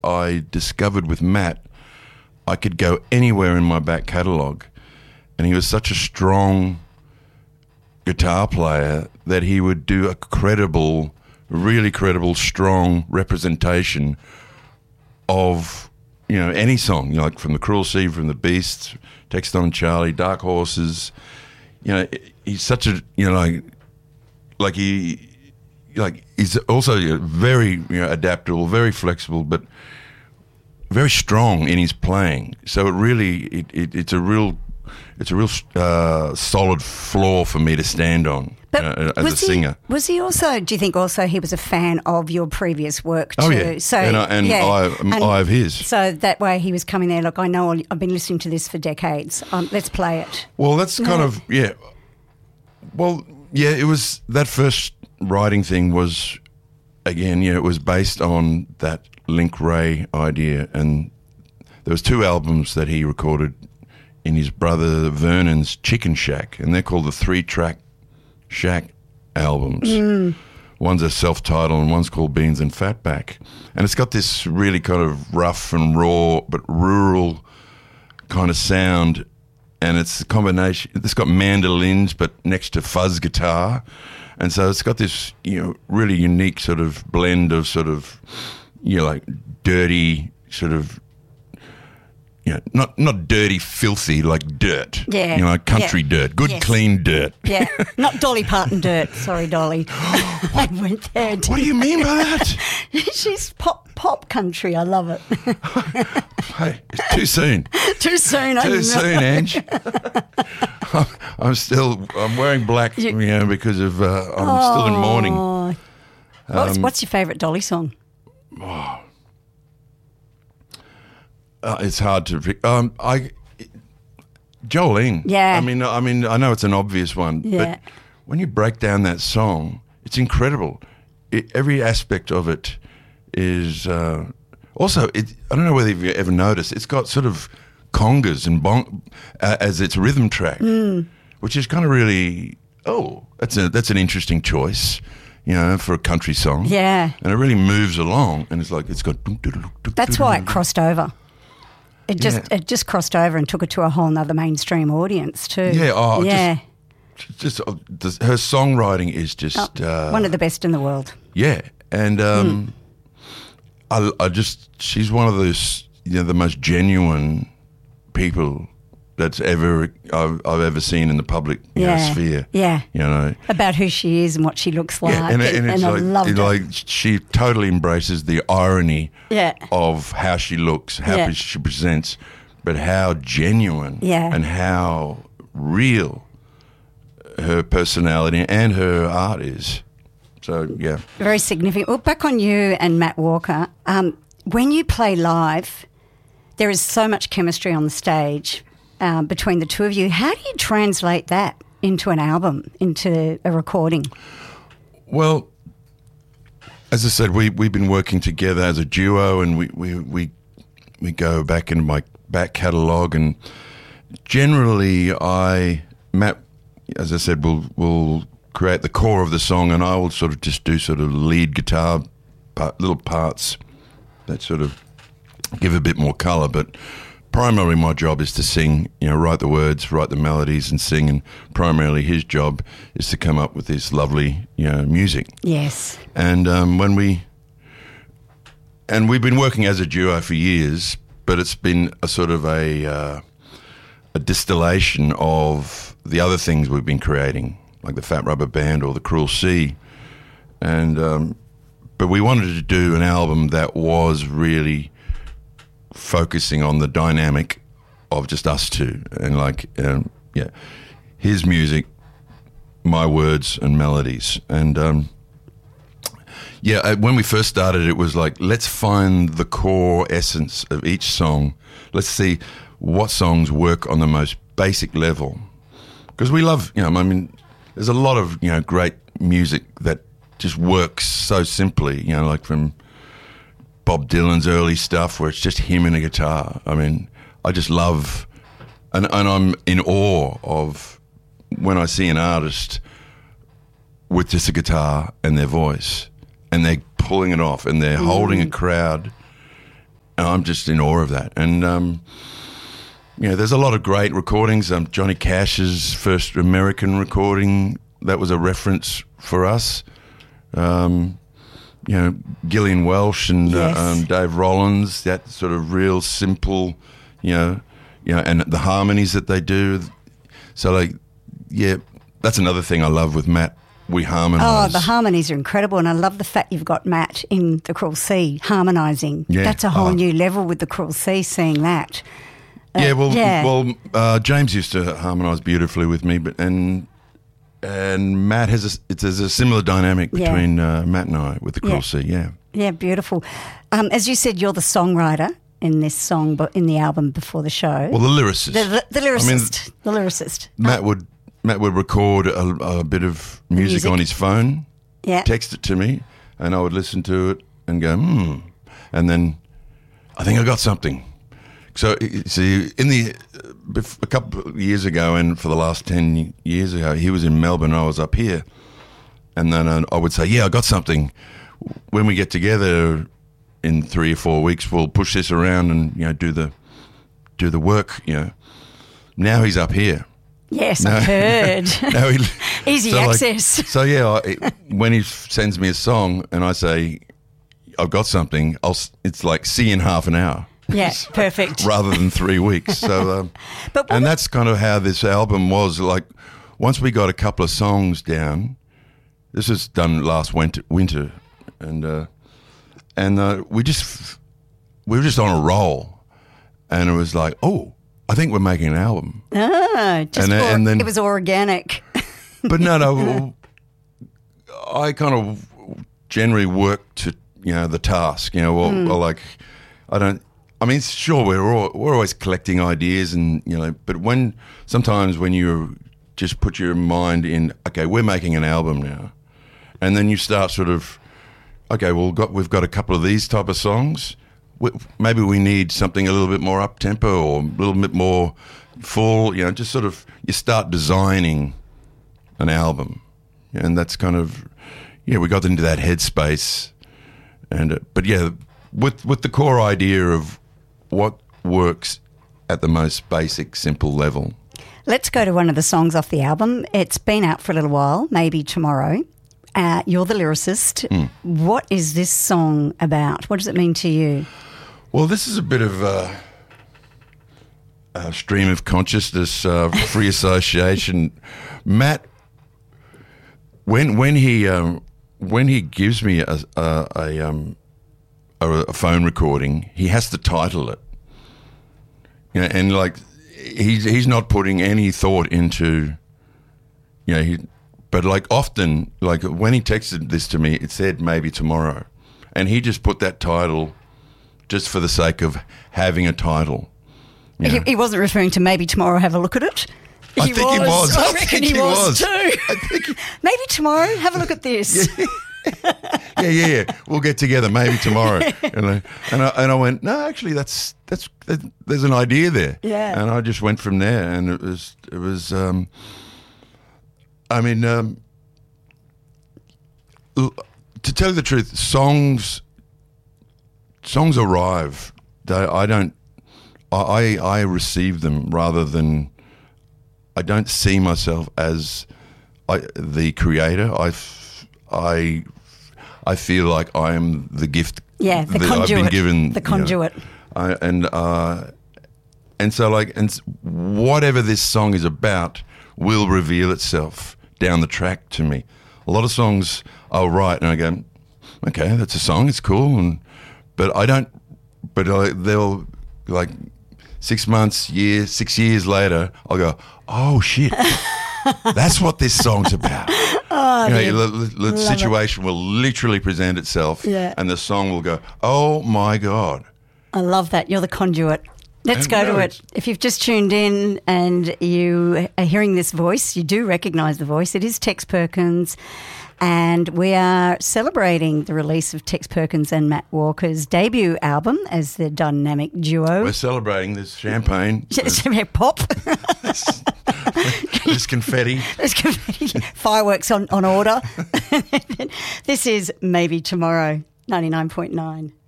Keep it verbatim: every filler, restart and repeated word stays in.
I discovered with Matt, I could go anywhere in my back catalogue, and he was such a strong guitar player that he would do a credible, really credible, strong representation of, you know, any song, you know, like from The Cruel Sea, from The Beasts, Texton and Charlie, Dark Horses. You know, he's such a, you know, like, like he, like he's also very, you know, adaptable, very flexible, but very strong in his playing. So it really, it, it it's a real, it's a real uh, solid floor for me to stand on. But uh, as a he, singer. Was he also, do you think also he was a fan of your previous work too? Oh, yeah. So, and I, and yeah. I, and I of his. So that way he was coming there, look, I know I've been listening to this for decades. Um, let's play it. Well, that's kind No. of, yeah. Well, yeah, it was, that first writing thing was, again, yeah, it was based on that Link Ray idea. And there was two albums that he recorded in his brother Vernon's Chicken Shack, and they're called the three-track Shack albums. Mm. One's a self-titled and one's called Beans and Fatback. And it's got this really kind of rough and raw but rural kind of sound, and it's a combination. It's got mandolins but next to fuzz guitar. And so it's got this, you know, really unique sort of blend of sort of, you know, like dirty sort of, you know, not not dirty, filthy, like dirt. Yeah. You know, like country Yeah. dirt. Good, Yes. clean dirt. Yeah, not Dolly Parton dirt. Sorry, Dolly. I went there. What do you mean by that? She's pop pop country. I love it. Hey, it's too soon. Too soon. I Too know. soon, Ange. I'm, I'm still, I'm wearing black, you, You- know, because of, uh, I'm still in mourning. Oh. What's, Um, what's your favourite Dolly song? Uh, it's hard to pick. Um, I, Jolene. Yeah. I mean, I mean, I know it's an obvious one, Yeah. but when you break down that song, it's incredible. It, every aspect of it is. Uh, also, it, I don't know whether you've ever noticed. It's got sort of congas and bon- uh, as its rhythm track, Mm. which is kind of really. Oh, that's a that's an interesting choice. You know, for a country song. Yeah. And it really moves along, and it's like it's got. That's why it crossed over. It just Yeah. it just crossed over and took it to a whole nother mainstream audience too. Yeah, oh, yeah. just, just uh, this, her songwriting is just Oh, uh, one of the best in the world. yeah, and um, I, I just she's one of those, you know, the most genuine people that's ever I've, I've ever seen in the public, you know, Yeah. sphere. Yeah. You know. About who she is and what she looks like. Yeah, and, and it's I like, loved it's it. like she totally embraces the irony Yeah. of how she looks, how Yeah. she presents, but how genuine Yeah. and how real her personality and her art is. So, yeah. Very significant. Well, back on you and Matt Walker, um, when you play live, there is so much chemistry on the stage um, between the two of you. How do you translate that into an album, into a recording? Well, as I said, we, we've been working together as a duo, and we, we, we, we go back into my back catalogue, and generally I, Matt, as I said, will will create the core of the song, and I will sort of just do sort of lead guitar part, little parts that sort of give a bit more colour, but primarily my job is to sing, you know, write the words, write the melodies and sing, and primarily his job is to come up with this lovely, you know, music. Yes. And um, when we, and we've been working as a duo for years, but it's been a sort of a, uh, a distillation of the other things we've been creating, like the Fat Rubber Band or the Cruel Sea. And, um, but we wanted to do an album that was really focusing on the dynamic of just us two, and like, um, yeah, his music, my words and melodies. And um, yeah, uh, when we first started, it was like, let's find the core essence of each song. Let's see what songs work on the most basic level, because we love, you know, I mean, there's a lot of, you know, great music that just works so simply, you know, like from Bob Dylan's early stuff where it's just him and a guitar. I mean, I just love, and, and I'm in awe of when I see an artist with just a guitar and their voice, and they're pulling it off, and they're mm. holding a crowd I'm just in awe of that. And, um, you know, there's a lot of great recordings. Um, Johnny Cash's first American recording, that was a reference for us. Um, you know, Gillian Welsh and Yes. uh, um, Dave Rollins, that sort of real simple, you know, you know, and the harmonies that they do. So, like, yeah, that's another thing I love with Matt. We harmonise. Oh, the harmonies are incredible, and I love the fact you've got Matt in The Cruel Sea harmonising. Yeah. That's a whole Oh. new level with The Cruel Sea, seeing that. Uh, yeah, well, yeah. well, uh, James used to harmonise beautifully with me, but and and Matt has a, it's there's a similar dynamic Yeah. between uh, Matt and I with The Cruel Yeah. Sea. Yeah. Yeah, beautiful. Um, as you said, you're the songwriter in this song, but in the album before the show. Well, the lyricist. the, the, the lyricist. I mean, the lyricist. Matt would Matt would record a, a bit of music, Music. on his phone, Yeah. text it to me, and I would listen to it and go, hmm, and then I think I got something. So, y- see, in the bef- a couple of years ago, and for the last ten years ago, he was in Melbourne, I was up here, and then uh, I would say, yeah, I got something. When we get together in three or four weeks, we'll push this around and you know do the do the work. You know, now he's up here. Yes, No. I've heard. Now he, Easy so, like, access. so yeah, I, when he sends me a song and I say I've got something, I'll s- it's like see you in half an hour. Yeah, perfect. Rather than three weeks. So, um, But what- and that's kind of how this album was. Like, once we got a couple of songs down, this was done last winter, winter, and uh, and uh, we just we were just on a roll, and it was like, oh, I think we're making an album. Ah, just And then- or- and then- it was organic. But no, no, I kind of generally work to you know the task. You know, or, or like I don't. I mean, sure, we're all, we're always collecting ideas, and you know, but when sometimes when you just put your mind in, okay, we're making an album now, and then you start sort of, okay, well, we've got we've got a couple of these type of songs. We, maybe we need something a little bit more up tempo or a little bit more full. You know, just sort of you start designing an album, and that's kind of yeah, we got into that headspace, and uh, but yeah, with with the core idea of what works at the most basic, simple level. Let's go to one of the songs off the album. It's been out for a little while, maybe tomorrow. Uh, you're the lyricist. Mm. What is this song about? What does it mean to you? Well, this is a bit of a, a stream of consciousness, uh, free association. Matt, when when he um, when he gives me a a, a, um, a a phone recording, he has to title it. You know, and like he's he's not putting any thought into, you know, he, but like often, like when he texted this to me, it said maybe tomorrow, and he just put that title just for the sake of having a title. You He, know. he wasn't referring to maybe tomorrow have a look at it. I think he was. I I reckon think he, he was, was. too. I think he- Maybe tomorrow have a look at this. yeah, yeah, yeah. We'll get together maybe tomorrow. And I, and I and I went, no, actually, that's that's that, there's an idea there. Yeah. And I just went from there, and it was it was. Um, I mean, um, l- to tell you the truth, songs songs arrive. They, I don't. I I receive them rather than. I don't see myself as I, the creator. I, f- I, I feel like I am the gift Yeah, the that conduit. I've been given. The you know. conduit. I, and uh, and so like and s- whatever this song is about will reveal itself down the track to me. A lot of songs I'll write and I go, okay, that's a song, it's cool, and but I don't. But I, they'll like six months, year, six years later, I'll go, oh shit, that's what this song's about. Oh, you know, the, the, the situation will literally present itself, Yeah. and the song will go, oh my God. I love that. You're the conduit. Let's And go no, to it. it's- If you've just tuned in and you are hearing this voice, you do recognise the voice. It is Tex Perkins. And we are celebrating the release of Tex Perkins and Matt Walker's debut album as the dynamic duo. We're celebrating this champagne, this, Pop. this confetti. There's confetti. Fireworks on, on order. This is Maybe Tomorrow, ninety-nine point nine.